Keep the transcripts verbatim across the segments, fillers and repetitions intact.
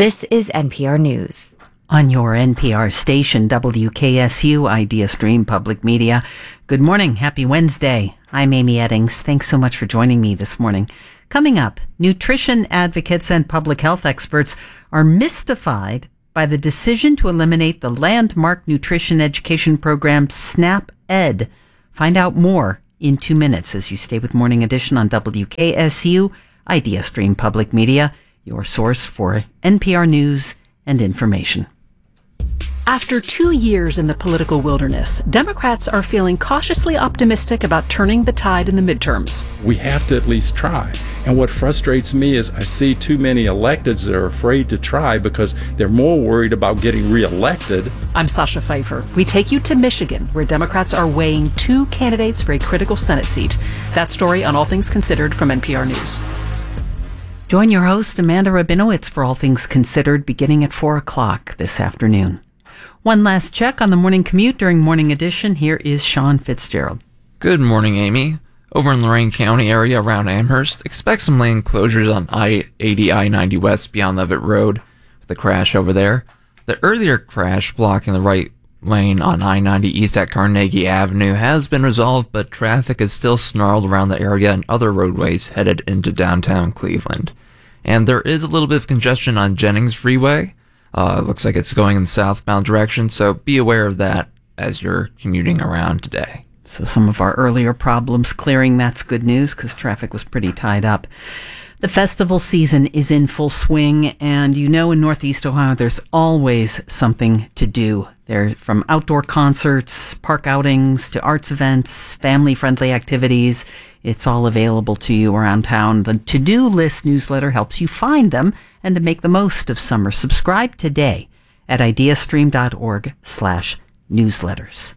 This is N P R News. On your N P R station, W K S U, Idea Stream Public Media. Good morning. Happy Wednesday. I'm Amy Eddings. Thanks so much for joining me this morning. Coming up, nutrition advocates and public health experts are mystified by the decision to eliminate the landmark nutrition education program SNAP-Ed. Find out more in two minutes as you stay with Morning Edition on W K S U, Idea Stream Public Media, your source for N P R news and information. After two years in the political wilderness, Democrats are feeling cautiously optimistic about turning the tide in the midterms. We have to at least try. And what frustrates me is I see too many electeds that are afraid to try because they're more worried about getting reelected. I'm Sasha Pfeiffer. We take you to Michigan, where Democrats are weighing two candidates for a critical Senate seat. That story on All Things Considered from N P R News. Join your host, Amanda Rabinowitz, for All Things Considered, beginning at four o'clock this afternoon. One last check on the morning commute during Morning Edition. Here is Sean Fitzgerald. Good morning, Amy. Over in Lorain County area around Amherst, expect some lane closures on I eighty, I ninety West beyond Levitt Road with a crash over there. The earlier crash blocking the right lane on I ninety East at Carnegie Avenue has been resolved, but traffic is still snarled around the area and other roadways headed into downtown Cleveland. And there is a little bit of congestion on Jennings Freeway. Uh, it looks like it's going in the southbound direction, so be aware of that as you're commuting around today. So some of our earlier problems clearing, that's good news because traffic was pretty tied up. The festival season is in full swing, and you know in Northeast Ohio there's always something to do. There, from outdoor concerts, park outings, to arts events, family-friendly activities. It's all available to you around town. The To-Do List newsletter helps you find them and to make the most of summer. Subscribe today at ideastream.org slash newsletters.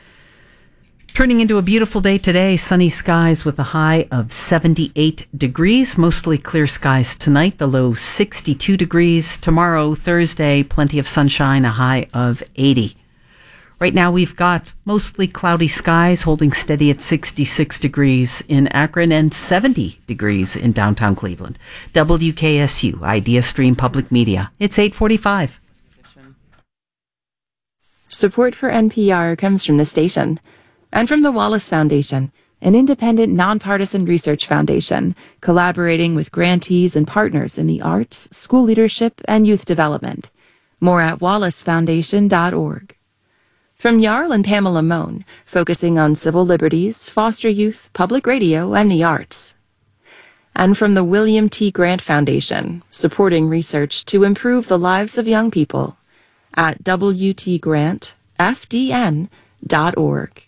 Turning into a beautiful day today, sunny skies with a high of seventy-eight degrees, mostly clear skies tonight, the low sixty-two degrees. Tomorrow, Thursday, plenty of sunshine, a high of eighty. Right now we've got mostly cloudy skies holding steady at sixty-six degrees in Akron and seventy degrees in downtown Cleveland. W K S U, Idea Stream Public Media. It's eight forty-five. Support for N P R comes from the station and from the Wallace Foundation, an independent, nonpartisan research foundation collaborating with grantees and partners in the arts, school leadership, and youth development. More at wallace foundation dot org. From Jarl and Pamela Mohn, focusing on civil liberties, foster youth, public radio, and the arts. And from the William T. Grant Foundation, supporting research to improve the lives of young people at w t grant f d n dot org.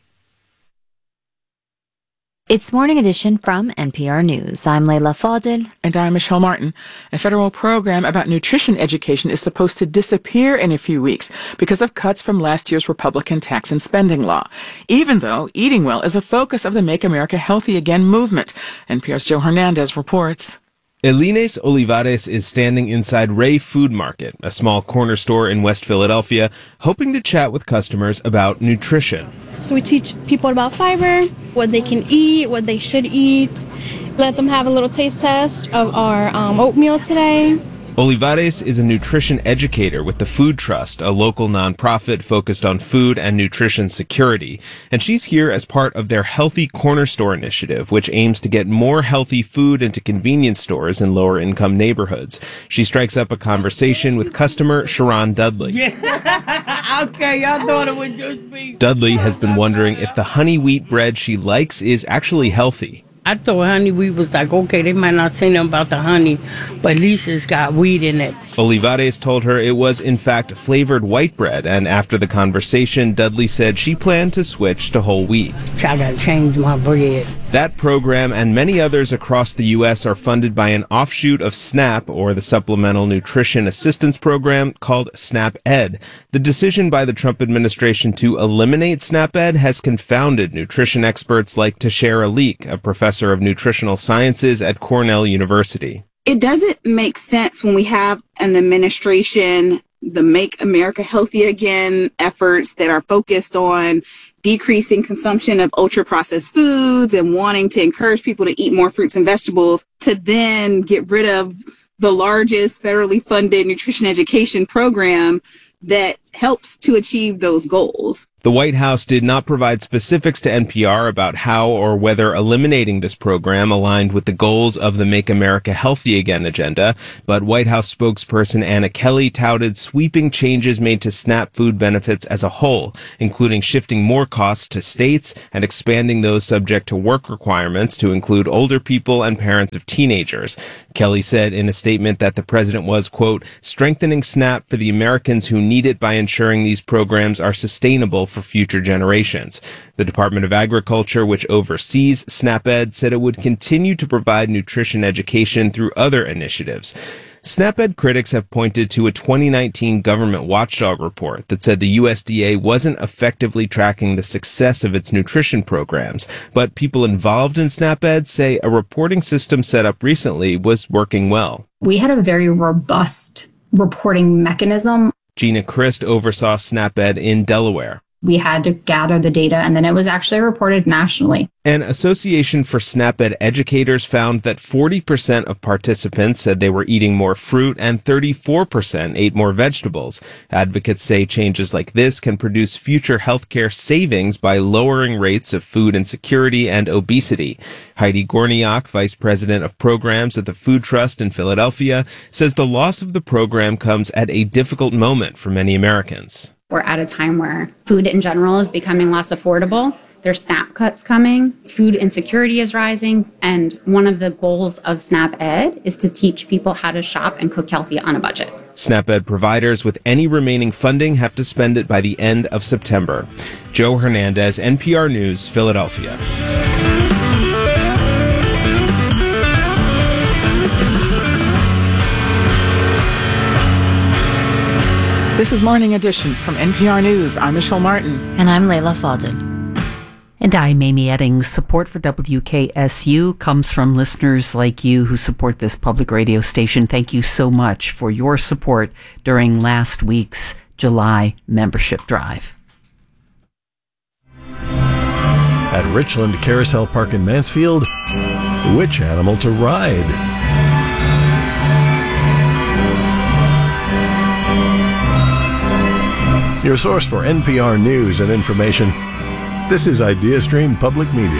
It's Morning Edition from N P R News. I'm Layla Fadil. And I'm Michelle Martin. A federal program about nutrition education is supposed to disappear in a few weeks because of cuts from last year's Republican tax and spending law, even though eating well is a focus of the Make America Healthy Again movement. N P R's Joe Hernandez reports. Elines Olivares is standing inside Ray Food Market, a small corner store in West Philadelphia, hoping to chat with customers about nutrition. So we teach people about fiber, what they can eat, what they should eat, let them have a little taste test of our um, oatmeal today. Olivares is a nutrition educator with the Food Trust, a local nonprofit focused on food and nutrition security. And she's here as part of their Healthy Corner Store initiative, which aims to get more healthy food into convenience stores in lower-income neighborhoods. She strikes up a conversation with customer Sharon Dudley. Yeah. Okay, I thought it would just be... Dudley has been wondering if the honey wheat bread she likes is actually healthy. I thought honey wheat was like, okay, they might not say nothing about the honey, but at least it's got wheat in it. Olivares told her it was, in fact, flavored white bread, and after the conversation, Dudley said she planned to switch to whole wheat. I gotta change my bread. That program and many others across the U S are funded by an offshoot of SNAP, or the Supplemental Nutrition Assistance Program, called SNAP-Ed. The decision by the Trump administration to eliminate SNAP-Ed has confounded nutrition experts like Tashera Leak, a professor of nutritional sciences at Cornell University. It doesn't make sense when we have an administration, the Make America Healthy Again efforts that are focused on decreasing consumption of ultra-processed foods and wanting to encourage people to eat more fruits and vegetables, to then get rid of the largest federally funded nutrition education program that helps to achieve those goals. The White House did not provide specifics to N P R about how or whether eliminating this program aligned with the goals of the Make America Healthy Again agenda, but White House spokesperson Anna Kelly touted sweeping changes made to SNAP food benefits as a whole, including shifting more costs to states and expanding those subject to work requirements to include older people and parents of teenagers. Kelly said in a statement that the president was, quote, strengthening SNAP for the Americans who need it by ensuring these programs are sustainable for future generations. The Department of Agriculture, which oversees SNAP-Ed, said it would continue to provide nutrition education through other initiatives. SNAP-Ed critics have pointed to a twenty nineteen government watchdog report that said the U S D A wasn't effectively tracking the success of its nutrition programs, but people involved in SNAP-Ed say a reporting system set up recently was working well. We had a very robust reporting mechanism. Gina Christ oversaw SNAP-Ed in Delaware. We had to gather the data, and then it was actually reported nationally. An Association for SNAP-Ed Educators found that forty percent of participants said they were eating more fruit and thirty-four percent ate more vegetables. Advocates say changes like this can produce future healthcare savings by lowering rates of food insecurity and obesity. Heidi Gorniak, Vice President of Programs at the Food Trust in Philadelphia, says the loss of the program comes at a difficult moment for many Americans. We're at a time where food in general is becoming less affordable. There's SNAP cuts coming. Food insecurity is rising. And one of the goals of SNAP-Ed is to teach people how to shop and cook healthy on a budget. SNAP-Ed providers with any remaining funding have to spend it by the end of September. Joe Hernandez, N P R News, Philadelphia. This is Morning Edition from N P R News. I'm Michelle Martin. And I'm Layla Faldin. And I'm Amy Eddings. Support for W K S U comes from listeners like you who support this public radio station. Thank you so much for your support during last week's July membership drive. At Richland Carousel Park in Mansfield, which animal to ride? Your source for N P R news and information. This is IdeaStream Public Media.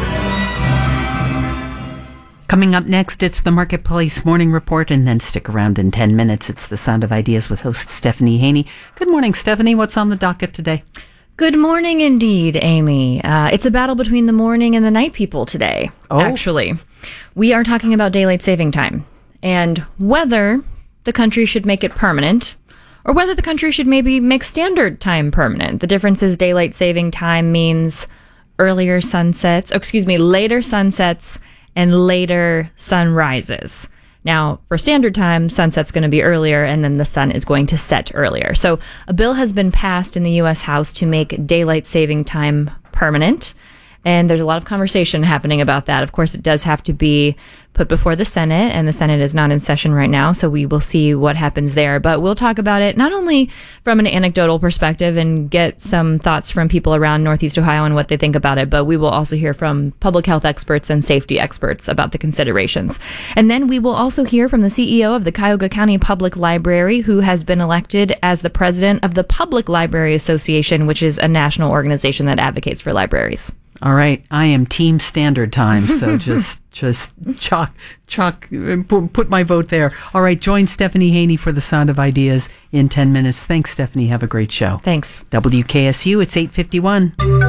Coming up next, it's the Marketplace Morning Report, and then stick around in ten minutes. It's the Sound of Ideas with host Stephanie Haney. Good morning, Stephanie. What's on the docket today? Good morning indeed, Amy. Uh, it's a battle between the morning and the night people today, oh. actually. We are talking about daylight saving time and whether the country should make it permanent or whether the country should maybe make standard time permanent. The difference is daylight saving time means earlier sunsets, oh, excuse me, later sunsets and later sunrises. Now, for standard time, sunset's going to be earlier and then the sun is going to set earlier. So a bill has been passed in the U S House to make daylight saving time permanent. And there's a lot of conversation happening about that. Of course, it does have to be put before the Senate, and the Senate is not in session right now, so we will see what happens there. But we'll talk about it not only from an anecdotal perspective and get some thoughts from people around Northeast Ohio and what they think about it, but we will also hear from public health experts and safety experts about the considerations. And then we will also hear from the C E O of the Cuyahoga County Public Library, who has been elected as the president of the Public Library Association, which is a national organization that advocates for libraries. All right, I am Team Standard Time, so just just chalk, chalk, put my vote there. All right, join Stephanie Haney for the Sound of Ideas in ten minutes. Thanks, Stephanie. Have a great show. Thanks. W K S U, it's eight fifty-one.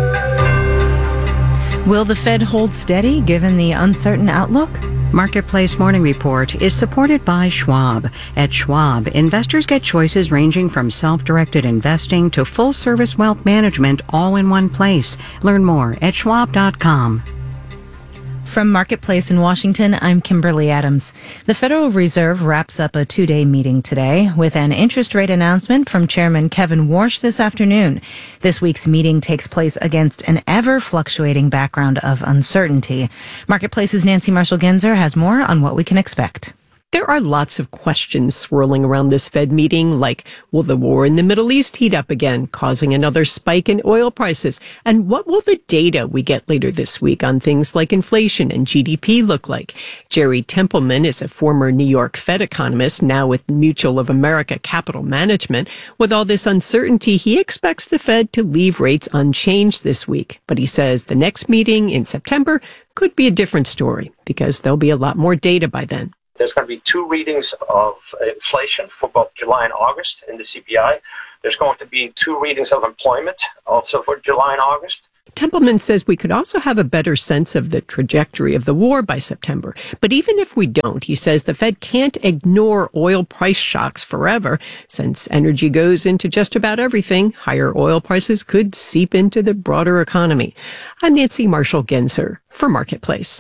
Will the Fed hold steady given the uncertain outlook? Marketplace Morning Report is supported by Schwab. At Schwab, investors get choices ranging from self-directed investing to full-service wealth management all in one place. Learn more at schwab dot com. From Marketplace in Washington, I'm Kimberly Adams. The Federal Reserve wraps up a two-day meeting today with an interest rate announcement from Chairman Kevin Warsh this afternoon. This week's meeting takes place against an ever-fluctuating background of uncertainty. Marketplace's Nancy Marshall-Genzer has more on what we can expect. There are lots of questions swirling around this Fed meeting, like, will the war in the Middle East heat up again, causing another spike in oil prices? And what will the data we get later this week on things like inflation and G D P look like? Jerry Templeman is a former New York Fed economist, now with Mutual of America Capital Management. With all this uncertainty, he expects the Fed to leave rates unchanged this week. But he says the next meeting in September could be a different story because there'll be a lot more data by then. There's going to be two readings of inflation for both July and August in the C P I. There's going to be two readings of employment also for July and August. Templeman says we could also have a better sense of the trajectory of the war by September. But even if we don't, he says the Fed can't ignore oil price shocks forever. Since energy goes into just about everything, higher oil prices could seep into the broader economy. I'm Nancy Marshall-Genzer for Marketplace.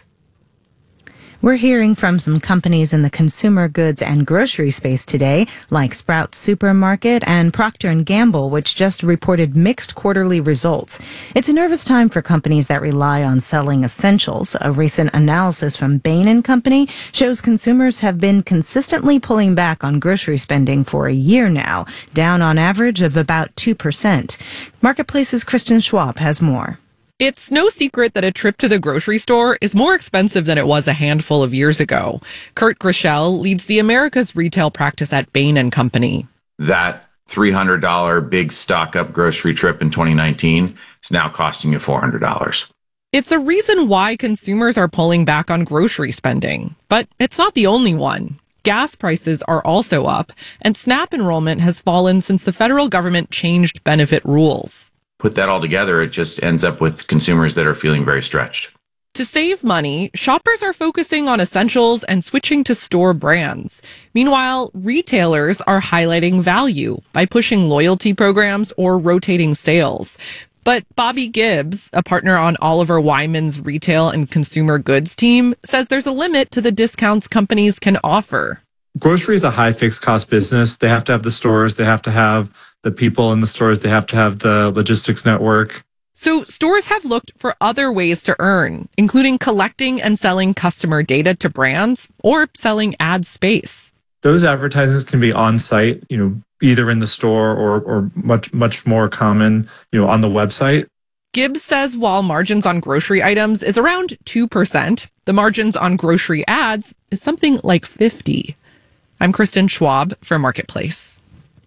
We're hearing from some companies in the consumer goods and grocery space today, like Sprouts Supermarket and Procter and Gamble, which just reported mixed quarterly results. It's a nervous time for companies that rely on selling essentials. A recent analysis from Bain and Company shows consumers have been consistently pulling back on grocery spending for a year now, down on average of about two percent. Marketplace's Kristen Schwab has more. It's no secret that a trip to the grocery store is more expensive than it was a handful of years ago. Kurt Grischel leads the Americas retail practice at Bain and Company. That three hundred dollars big stock-up grocery trip in twenty nineteen is now costing you four hundred dollars. It's a reason why consumers are pulling back on grocery spending. But it's not the only one. Gas prices are also up, and SNAP enrollment has fallen since the federal government changed benefit rules. Put that all together, it just ends up with consumers that are feeling very stretched. To save money, shoppers are focusing on essentials and switching to store brands. Meanwhile, retailers are highlighting value by pushing loyalty programs or rotating sales. But Bobby Gibbs, a partner on Oliver Wyman's retail and consumer goods team, says there's a limit to the discounts companies can offer. Grocery is a high fixed cost business. They have to have the stores. They have to have the people in the stores. They have to have the logistics network. So stores have looked for other ways to earn, including collecting and selling customer data to brands or selling ad space. Those advertisements can be on site, you know, either in the store or, or much, much more common, you know, on the website. Gibbs says while margins on grocery items is around two percent, the margins on grocery ads is something like fifty. I'm Kristen Schwab for Marketplace.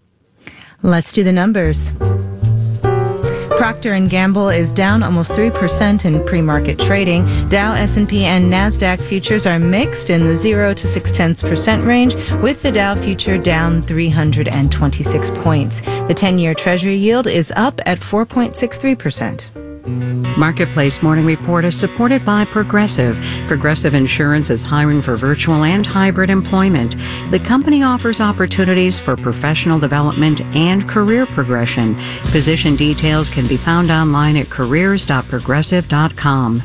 Let's do the numbers. Procter and Gamble is down almost three percent in pre-market trading. Dow, S and P, and NASDAQ futures are mixed in the zero to six tenths percent range, with the Dow future down three hundred twenty-six points. The ten-year Treasury yield is up at four point six three percent. Marketplace Morning Report is supported by Progressive. Progressive Insurance is hiring for virtual and hybrid employment. The company offers opportunities for professional development and career progression. Position details can be found online at careers dot progressive dot com.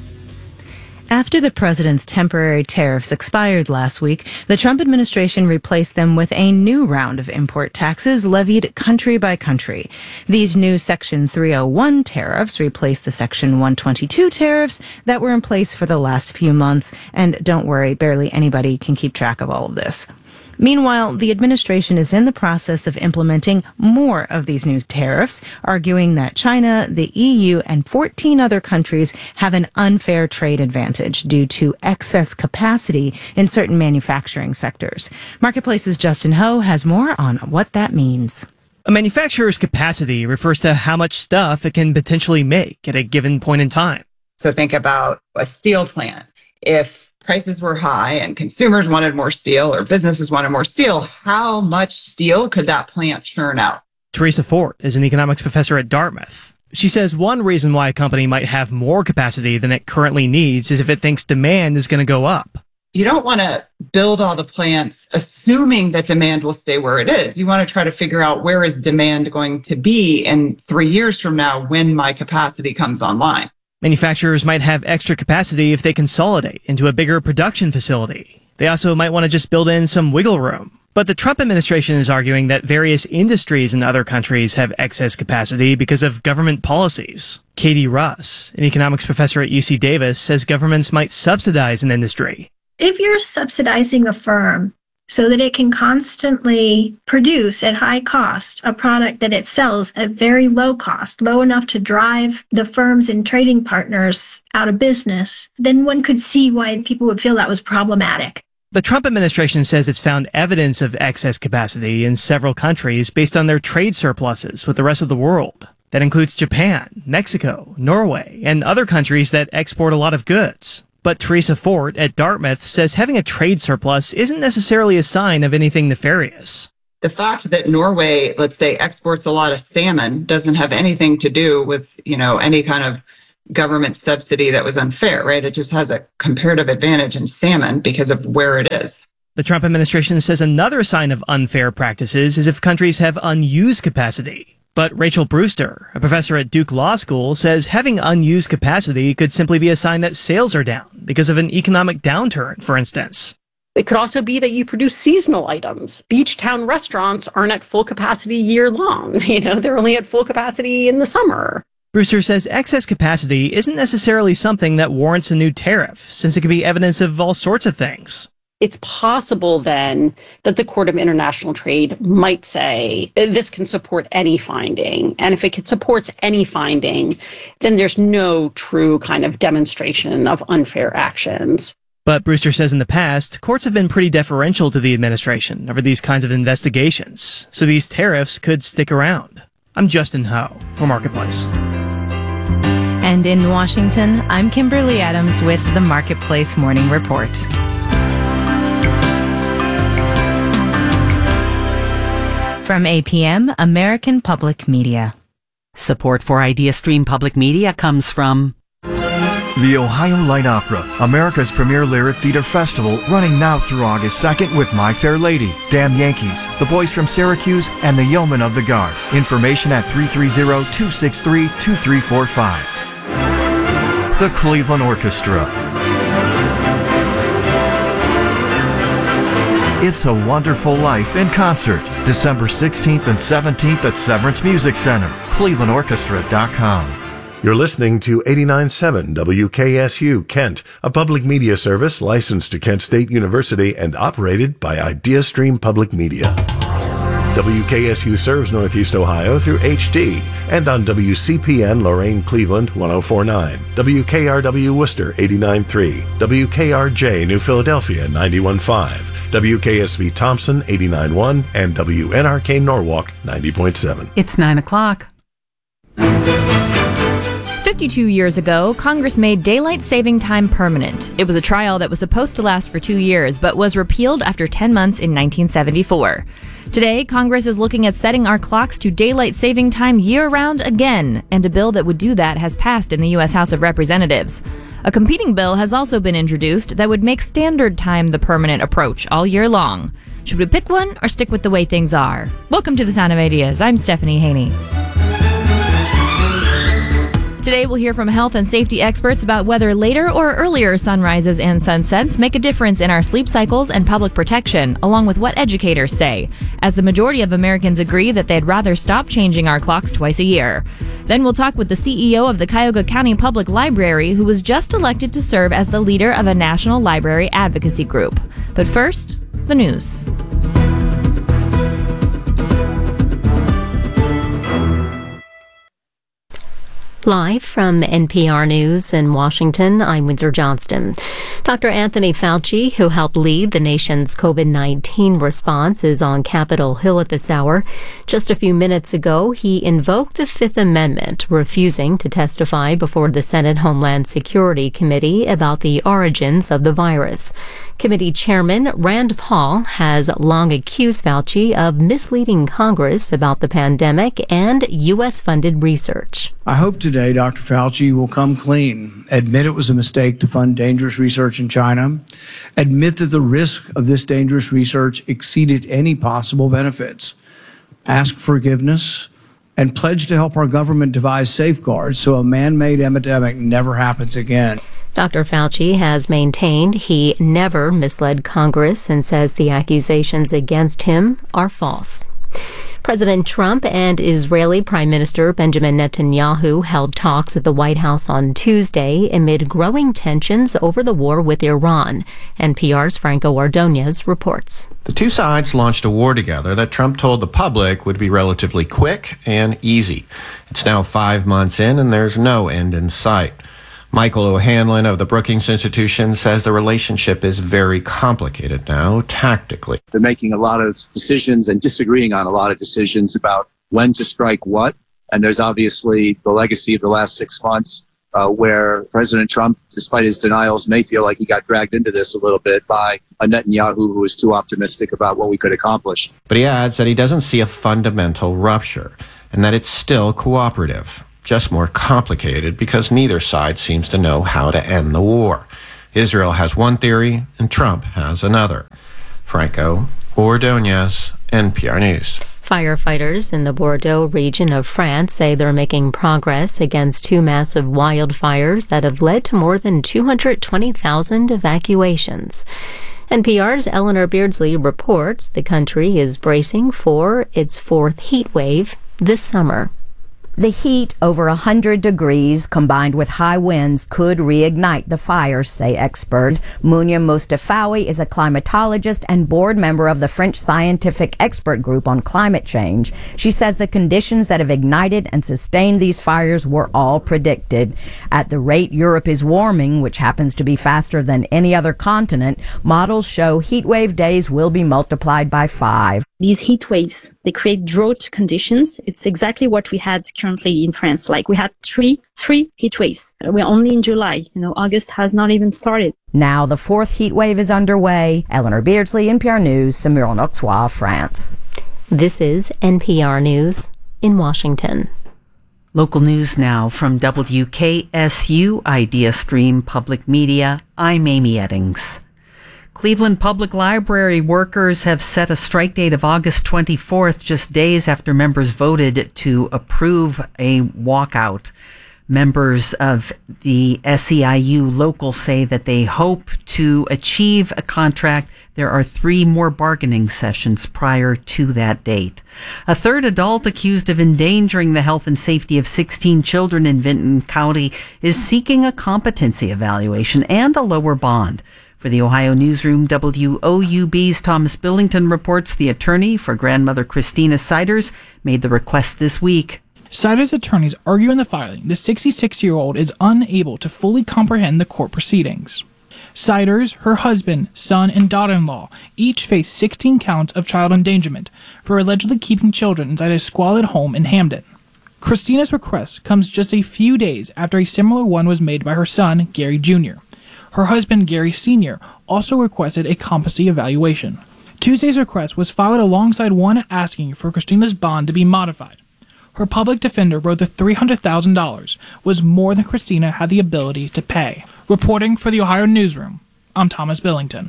After the president's temporary tariffs expired last week, the Trump administration replaced them with a new round of import taxes levied country by country. These new Section three oh one tariffs replace the Section one twenty-two tariffs that were in place for the last few months. And don't worry, barely anybody can keep track of all of this. Meanwhile, the administration is in the process of implementing more of these new tariffs, arguing that China, the E U, and fourteen other countries have an unfair trade advantage due to excess capacity in certain manufacturing sectors. Marketplace's Justin Ho has more on what that means. A manufacturer's capacity refers to how much stuff it can potentially make at a given point in time. So think about a steel plant. If prices were high and consumers wanted more steel or businesses wanted more steel, how much steel could that plant churn out? Teresa Fort is an economics professor at Dartmouth. She says one reason why a company might have more capacity than it currently needs is if it thinks demand is going to go up. You don't want to build all the plants assuming that demand will stay where it is. You want to try to figure out where is demand going to be in three years from now when my capacity comes online. Manufacturers might have extra capacity if they consolidate into a bigger production facility. They also might want to just build in some wiggle room. But the Trump administration is arguing that various industries in other countries have excess capacity because of government policies. Katie Russ, an economics professor at U C Davis, says governments might subsidize an industry. If you're subsidizing a firm so that it can constantly produce at high cost a product that it sells at very low cost, low enough to drive the firms and trading partners out of business, then one could see why people would feel that was problematic. The Trump administration says it's found evidence of excess capacity in several countries based on their trade surpluses with the rest of the world. That includes Japan, Mexico, Norway, and other countries that export a lot of goods. But Teresa Fort at Dartmouth says having a trade surplus isn't necessarily a sign of anything nefarious. The fact that Norway, let's say, exports a lot of salmon doesn't have anything to do with, you know, any kind of government subsidy that was unfair, right? It just has a comparative advantage in salmon because of where it is. The Trump administration says another sign of unfair practices is if countries have unused capacity. But Rachel Brewster, a professor at Duke Law School, says having unused capacity could simply be a sign that sales are down because of an economic downturn, for instance. It could also be that you produce seasonal items. Beach town restaurants aren't at full capacity year long. You know, they're only at full capacity in the summer. Brewster says excess capacity isn't necessarily something that warrants a new tariff, since it could be evidence of all sorts of things. It's possible then that the Court of International Trade might say this can support any finding. And if it supports any finding, then there's no true kind of demonstration of unfair actions. But Brewster says in the past, courts have been pretty deferential to the administration over these kinds of investigations, so these tariffs could stick around. I'm Justin Ho for Marketplace. And in Washington, I'm Kimberly Adams with the Marketplace Morning Report. From A P M, American Public Media. Support for IdeaStream Public Media comes from the Ohio Light Opera, America's premier lyric theater festival, running now through August second with My Fair Lady, Damn Yankees, The Boys from Syracuse, and the Yeomen of the Guard. Information at three three zero, two six three, two three four five. The Cleveland Orchestra. It's a Wonderful Life in concert, December sixteenth and seventeenth at Severance Music Center, cleveland orchestra dot com. You're listening to eighty-nine point seven W K S U Kent, a public media service licensed to Kent State University and operated by IdeaStream Public Media. W K S U serves Northeast Ohio through H D and on W C P N Lorain Cleveland one oh four point nine, W K R W Worcester eighty-nine point three, W K R J New Philadelphia ninety-one point five, W K S V Thompson eighty-nine point one, and W N R K Norwalk ninety point seven. It's nine o'clock. fifty-two years ago, Congress made daylight saving time permanent. It was a trial that was supposed to last for two years, but was repealed after ten months in nineteen seventy-four. Today, Congress is looking at setting our clocks to daylight saving time year-round again, and a bill that would do that has passed in the U S House of Representatives. A competing bill has also been introduced that would make standard time the permanent approach all year long. Should we pick one or stick with the way things are? Welcome to The Sound of Ideas. I'm Stephanie Haney. Today, we'll hear from health and safety experts about whether later or earlier sunrises and sunsets make a difference in our sleep cycles and public protection, along with what educators say, as the majority of Americans agree that they'd rather stop changing our clocks twice a year. Then we'll talk with the C E O of the Cuyahoga County Public Library, who was just elected to serve as the leader of a national library advocacy group. But first, the news. Live from N P R News in Washington, I'm Windsor Johnston. Doctor Anthony Fauci, who helped lead the nation's COVID nineteen response, is on Capitol Hill at this hour. Just a few minutes ago, he invoked the Fifth Amendment, refusing to testify before the Senate Homeland Security Committee about the origins of the virus. Committee Chairman Rand Paul has long accused Fauci of misleading Congress about the pandemic and U S-funded research. I hope today Doctor Fauci will come clean, admit it was a mistake to fund dangerous research in China, admit that the risk of this dangerous research exceeded any possible benefits, ask forgiveness, and pledge to help our government devise safeguards so a man-made epidemic never happens again. Doctor Fauci has maintained he never misled Congress and says the accusations against him are false. President Trump and Israeli Prime Minister Benjamin Netanyahu held talks at the White House on Tuesday amid growing tensions over the war with Iran. N P R's Franco Ordonez reports. The two sides launched a war together that Trump told the public would be relatively quick and easy. It's now five months in, and there's no end in sight. Michael O'Hanlon of the Brookings Institution says the relationship is very complicated now, tactically. They're making a lot of decisions and disagreeing on a lot of decisions about when to strike what. And there's obviously the legacy of the last six months uh, where President Trump, despite his denials, may feel like he got dragged into this a little bit by a Netanyahu who was too optimistic about what we could accomplish. But he adds that he doesn't see a fundamental rupture and that it's still cooperative. Just more complicated because neither side seems to know how to end the war. Israel has one theory and Trump has another. Franco Ordonez, N P R News. Firefighters in the Bordeaux region of France say they're making progress against two massive wildfires that have led to more than two hundred twenty thousand evacuations. N P R's Eleanor Beardsley reports the country is bracing for its fourth heat wave this summer. The heat, over one hundred degrees, combined with high winds, could reignite the fires, say experts. Mounia Mustafawi is a climatologist and board member of the French Scientific Expert Group on Climate Change. She says the conditions that have ignited and sustained these fires were all predicted. At the rate Europe is warming, which happens to be faster than any other continent, models show heatwave days will be multiplied by five. These heat waves, they create drought conditions. It's exactly what we had currently in France. Like we had three, three heat waves. We're only in July. You know, August has not even started. Now the fourth heat wave is underway. Eleanor Beardsley, N P R News, Saumur-en-Auxois, France. This is N P R News in Washington. Local news now from W K S U Idea Stream Public Media. I'm Amy Eddings. Cleveland Public Library workers have set a strike date of August twenty-fourth, just days after members voted to approve a walkout. Members of the S E I U local say that they hope to achieve a contract. There are three more bargaining sessions prior to that date. A third adult accused of endangering the health and safety of sixteen children in Vinton County is seeking a competency evaluation and a lower bond. For the Ohio Newsroom, W O U B's Thomas Billington reports the attorney for grandmother Christina Siders made the request this week. Siders' attorneys argue in the filing the sixty-six-year-old is unable to fully comprehend the court proceedings. Siders, her husband, son, and daughter-in-law each face sixteen counts of child endangerment for allegedly keeping children inside a squalid home in Hamden. Christina's request comes just a few days after a similar one was made by her son, Gary Junior Her husband, Gary Senior, also requested a competency evaluation. Tuesday's request was filed alongside one asking for Christina's bond to be modified. Her public defender wrote that three hundred thousand dollars was more than Christina had the ability to pay. Reporting for the Ohio Newsroom, I'm Thomas Billington.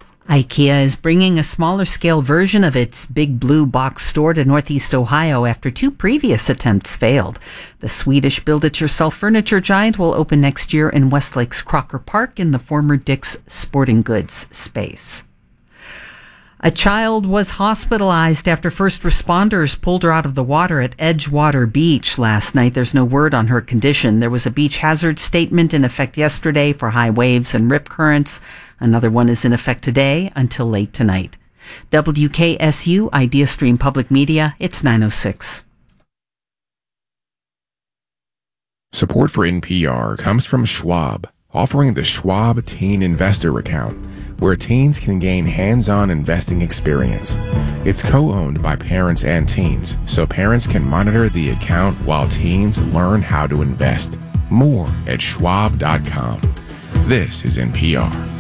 IKEA is bringing a smaller-scale version of its Big Blue Box store to Northeast Ohio after two previous attempts failed. The Swedish build-it-yourself furniture giant will open next year in Westlake's Crocker Park in the former Dick's Sporting Goods space. A child was hospitalized after first responders pulled her out of the water at Edgewater Beach last night. There's no word on her condition. There was a beach hazard statement in effect yesterday for high waves and rip currents. Another one is in effect today until late tonight. W K S U Idea Stream Public Media, it's nine oh six. Support for N P R comes from Schwab, offering the Schwab Teen Investor Account, where teens can gain hands-on investing experience. It's co-owned by parents and teens, so parents can monitor the account while teens learn how to invest. More at schwab dot com. This is N P R.